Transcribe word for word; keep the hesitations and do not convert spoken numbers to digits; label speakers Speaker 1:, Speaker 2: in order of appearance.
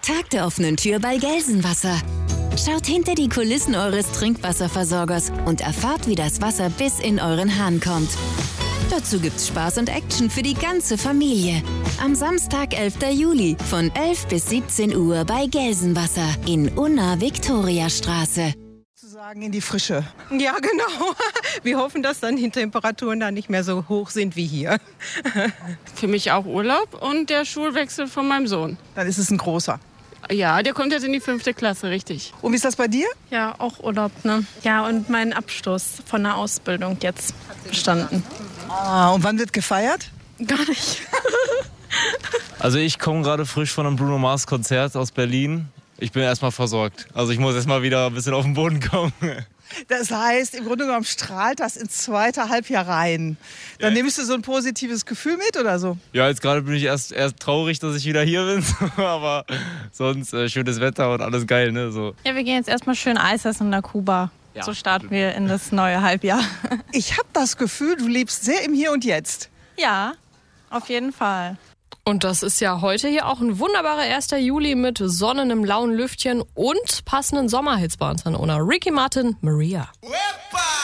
Speaker 1: Tag der offenen Tür bei Gelsenwasser. Schaut hinter die Kulissen eures Trinkwasserversorgers und erfahrt, wie das Wasser bis in euren Hahn kommt. Dazu gibt's Spaß und Action für die ganze Familie. Am Samstag, elften Juli von elf bis siebzehn Uhr bei Gelsenwasser in Unna-Viktoria-Straße.
Speaker 2: Sozusagen in die Frische.
Speaker 3: Ja, genau. Wir hoffen, dass dann die Temperaturen dann nicht mehr so hoch sind wie hier.
Speaker 4: Für mich auch Urlaub und der Schulwechsel von meinem Sohn.
Speaker 2: Dann ist es ein großer.
Speaker 4: Ja, der kommt jetzt in die fünfte Klasse, richtig.
Speaker 2: Und wie ist das bei dir?
Speaker 5: Ja, auch Urlaub, ne? Ja, und mein Abschluss von der Ausbildung jetzt bestanden.
Speaker 2: Ah, und wann wird gefeiert?
Speaker 5: Gar nicht.
Speaker 6: Also ich komme gerade frisch von einem Bruno Mars Konzert aus Berlin. Ich bin erstmal versorgt. Also ich muss erstmal wieder ein bisschen auf den Boden kommen.
Speaker 2: Das heißt, im Grunde genommen strahlt das ins zweite Halbjahr rein. Dann ja. Nimmst du so ein positives Gefühl mit oder so?
Speaker 6: Ja, jetzt gerade bin ich erst, erst traurig, dass ich wieder hier bin. Aber sonst äh, schönes Wetter und alles geil, ne? So.
Speaker 5: Ja, wir gehen jetzt erstmal schön Eis essen nach Kuba. Ja. So starten wir in das neue Halbjahr.
Speaker 2: Ich habe das Gefühl, du lebst sehr im Hier und Jetzt.
Speaker 5: Ja, auf jeden Fall.
Speaker 7: Und das ist ja heute hier auch ein wunderbarer ersten Juli mit Sonne, einem lauen Lüftchen und passenden Sommerhits bei uns an Unna. Ricky Martin, Maria.